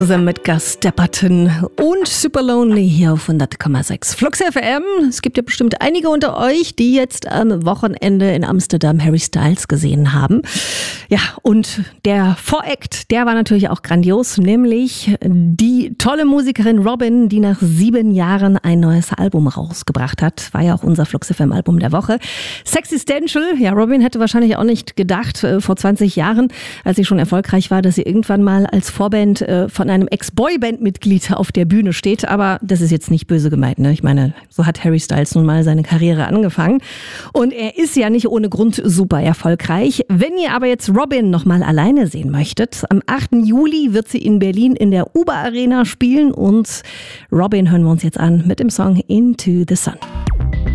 Zusammen mit Gus Dapperton und Super Lonely hier auf 100,6 Flux FM. Es gibt ja bestimmt einige unter euch, die jetzt am Wochenende in Amsterdam Harry Styles gesehen haben. Ja, und der Voract, der war natürlich auch grandios, nämlich die tolle Musikerin Robyn, die nach 7 Jahren ein neues Album rausgebracht hat. War ja auch unser Flux FM Album der Woche. Sexistential, ja, Robyn hätte wahrscheinlich auch nicht gedacht, vor 20 Jahren, als sie schon erfolgreich war, dass sie irgendwann mal als Vorband von einem Ex-Boyband-Mitglied auf der Bühne steht, aber das ist jetzt nicht böse gemeint, ne? Ich meine, so hat Harry Styles nun mal seine Karriere angefangen und er ist ja nicht ohne Grund super erfolgreich. Wenn ihr aber jetzt Robyn nochmal alleine sehen möchtet, am 8. Juli wird sie in Berlin in der Uber Arena spielen und Robyn hören wir uns jetzt an mit dem Song Into the Sun.